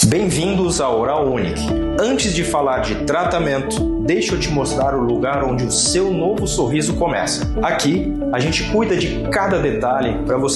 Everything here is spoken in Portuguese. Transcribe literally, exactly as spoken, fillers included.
Bem-vindos ao Oral Unique. Antes de falar de tratamento, deixa eu te mostrar o lugar onde o seu novo sorriso começa. Aqui, a gente cuida de cada detalhe para você